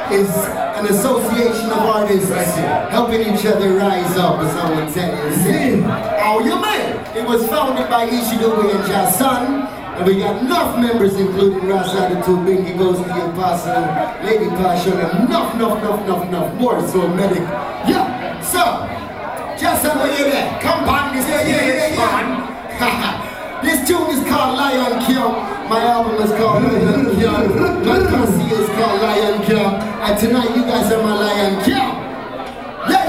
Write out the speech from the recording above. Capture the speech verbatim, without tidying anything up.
is an association of artists helping each other rise up, as I would tell you. Oh, you man! It was founded by Ishidobe and Jason, and we got enough members, including Ras Attitude, Binky Goes to Your Apostle, Lady Passion, and enough, enough, enough, enough, enough more. So, medic. Yeah, so, Jason, where you there? Come on, this yeah, yeah, yeah, yeah. This tune is called Lion King. My album is called Lion King. My posse is called Lion King. And tonight, you guys are my